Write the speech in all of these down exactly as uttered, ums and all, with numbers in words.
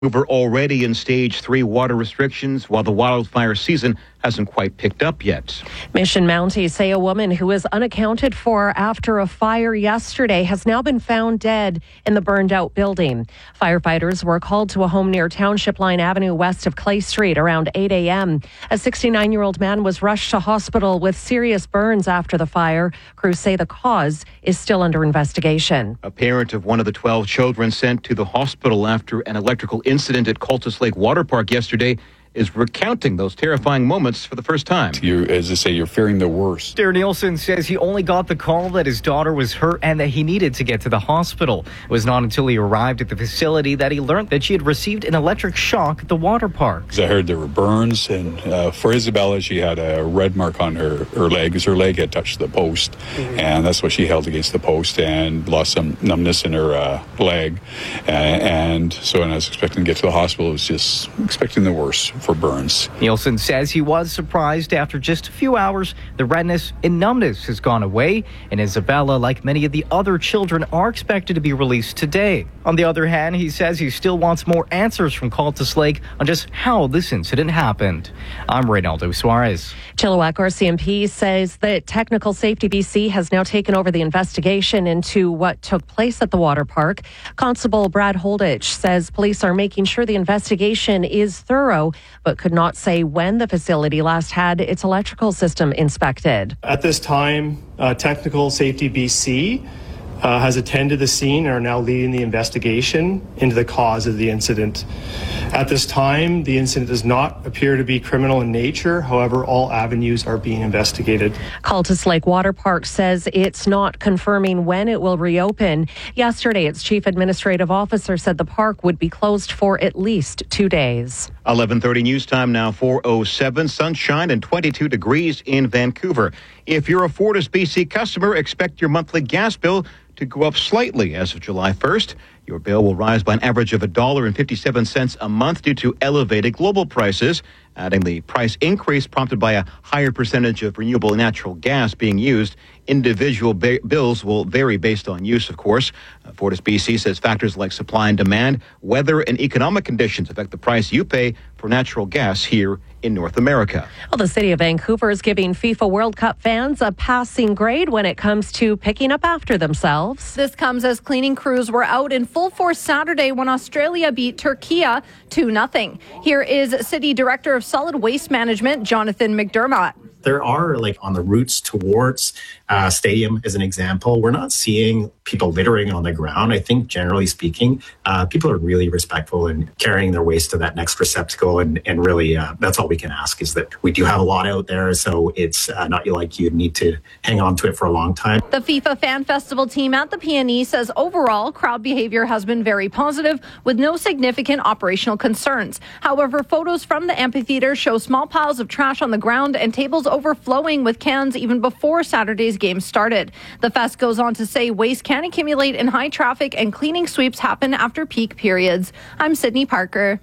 We're already in stage three water restrictions while the wildfire season hasn't quite picked up yet. Mission Mounties say a woman who was unaccounted for after a fire yesterday has now been found dead in the burned out building. Firefighters were called to a home near Township Line Avenue west of Clay Street around eight a.m. A sixty-nine-year-old man was rushed to hospital with serious burns after the fire. Crews say the cause is still under investigation. A parent of one of the twelve children sent to the hospital after an electrical incident at Cultus Lake Water Park yesterday is recounting those terrifying moments for the first time. You, as I say, you're fearing the worst. Darren Nielsen says he only got the call that his daughter was hurt and that he needed to get to the hospital. It was not until he arrived at the facility that he learned that she had received an electric shock at the water park. I heard there were burns, and uh, for Isabella, she had a red mark on her, her leg, as her leg had touched the post, mm-hmm. and that's what she held against the post and lost some numbness in her uh, leg. Uh, and so when I was expecting to get to the hospital, I was just expecting the worst for burns. Nielsen says he was surprised after just a few hours, the redness and numbness has gone away, and Isabella, like many of the other children, are expected to be released today. On the other hand, he says he still wants more answers from Cultus Lake on just how this incident happened. I'm Reynaldo Suarez. Chilliwack R C M P says that Technical Safety B C has now taken over the investigation into what took place at the water park. Constable Brad Holditch says police are making sure the investigation is thorough, but could not say when the facility last had its electrical system inspected. At this time, uh, Technical Safety B C uh, has attended the scene and are now leading the investigation into the cause of the incident. At this time, the incident does not appear to be criminal in nature. However, all avenues are being investigated. Cultus Lake Water Park says it's not confirming when it will reopen. Yesterday, its chief administrative officer said the park would be closed for at least two days. eleven thirty news time now, four oh seven, sunshine and twenty-two degrees in Vancouver. If you're a Fortis B C customer, expect your monthly gas bill to go up slightly as of July first. Your bill will rise by an average of one dollar and fifty-seven cents a month due to elevated global prices. Adding the price increase prompted by a higher percentage of renewable natural gas being used. Individual ba- bills will vary based on use, of course. Uh, Fortis B C says factors like supply and demand, weather, and economic conditions affect the price you pay for natural gas here in North America. Well, the city of Vancouver is giving FIFA World Cup fans a passing grade when it comes to picking up after themselves. This comes as cleaning crews were out in full force Saturday when Australia beat Turkey two nothing. Here is City Director of Solid Waste Management, Jonathan McDermott. There are, like, on the routes towards uh, stadium, as an example, we're not seeing people littering on the ground. I think, generally speaking, uh, people are really respectful in carrying their waste to that next receptacle. And, and really, uh, that's all we can ask, is that we do have a lot out there. So it's uh, not like you need to hang on to it for a long time. The FIFA Fan Festival team at the P N E says overall crowd behavior has been very positive with no significant operational concerns. However, photos from the amphitheater show small piles of trash on the ground and tables overflowing with cans even before Saturday's game started. The fest goes on to say waste can accumulate in high traffic and cleaning sweeps happen after peak periods. I'm Sydney Parker.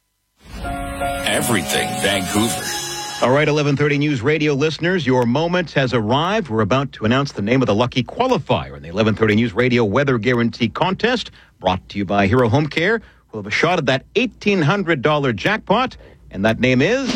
Everything Vancouver. All right, eleven thirty News Radio listeners, your moment has arrived. We're about to announce the name of the lucky qualifier in the eleven thirty News Radio Weather Guarantee Contest, brought to you by Hero Home Care. We'll have a shot at that eighteen hundred dollars jackpot, and that name is...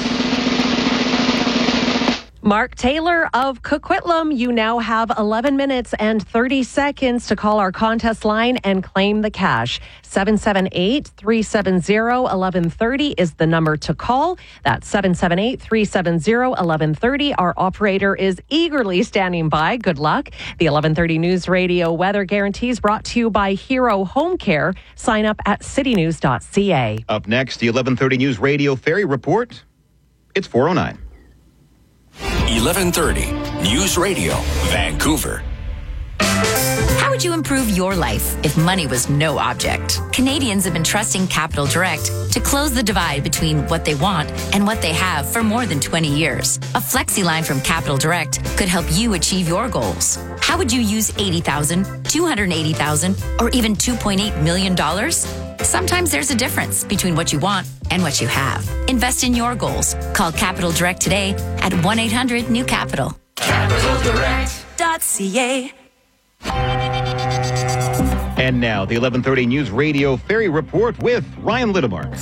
Mark Taylor of Coquitlam. You now have eleven minutes and thirty seconds to call our contest line and claim the cash. seven seven eight, three seven zero, one one three zero is the number to call. That's seven seven eight, three seven zero, one one three zero. Our operator is eagerly standing by. Good luck. The eleven thirty News Radio Weather Guarantees brought to you by Hero Home Care. Sign up at city news dot c a. Up next, the eleven thirty News Radio Ferry Report. It's four oh nine. eleven thirty News Radio, Vancouver. How would you improve your life if money was no object? Canadians have been trusting Capital Direct to close the divide between what they want and what they have for more than twenty years. A flexi line from Capital Direct could help you achieve your goals. How would you use eighty thousand dollars, two hundred eighty thousand dollars, or even two point eight million dollars? Sometimes there's a difference between what you want and what you have. Invest in your goals. Call Capital Direct today at one eight hundred new capital. capital direct dot c a And now, the eleven thirty News Radio Ferry Report with Ryan Littlemark.